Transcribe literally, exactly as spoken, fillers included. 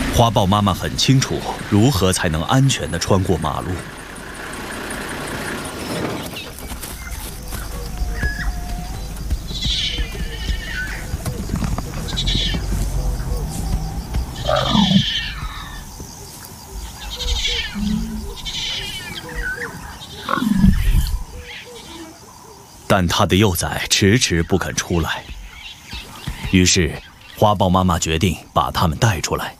花豹妈妈很清楚如何才能安全地穿过马路。但他的幼崽迟迟不肯出来，于是花豹妈妈决定把它们带出来。